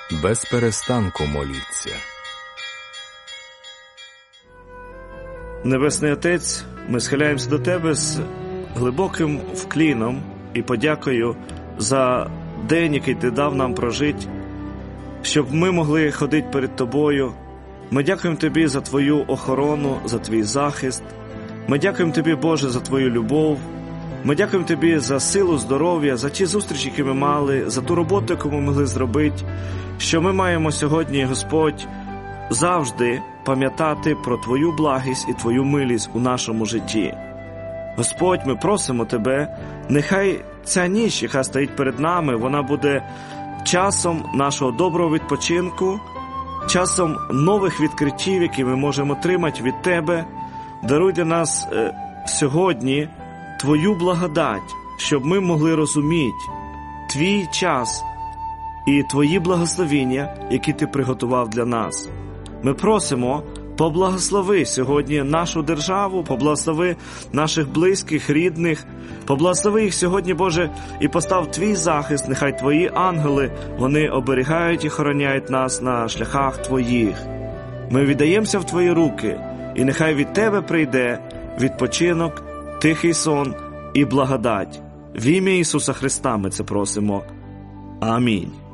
без перестанку моліться. Небесний Отець, ми схиляємося до Тебе з глибоким вкліном і подякою за день, який Ти дав нам прожити, щоб ми могли ходити перед Тобою. Ми дякуємо Тобі за Твою охорону, за Твій захист. Ми дякуємо Тобі, Боже, за Твою любов. Ми дякуємо Тобі за силу, здоров'я, за ті зустрічі, які ми мали, за ту роботу, яку ми могли зробити, що ми маємо сьогодні, Господь, завжди пам'ятати про Твою благість і Твою милість у нашому житті. Господь, ми просимо Тебе, нехай ця ніч, яка стоїть перед нами, вона буде часом нашого доброго відпочинку, часом нових відкриттів, які ми можемо отримати від Тебе. Даруй для нас сьогодні Твою благодать, щоб ми могли розуміти Твій час і Твої благословення, які Ти приготував для нас. Ми просимо, поблагослови сьогодні нашу державу, поблагослови наших близьких, рідних, поблагослови їх сьогодні, Боже, і постав Твій захист, нехай Твої ангели, вони оберігають і охороняють нас на шляхах Твоїх. Ми віддаємося в Твої руки, і нехай від Тебе прийде відпочинок, тихий сон і благодать. В ім'я Ісуса Христа ми це просимо. Амінь.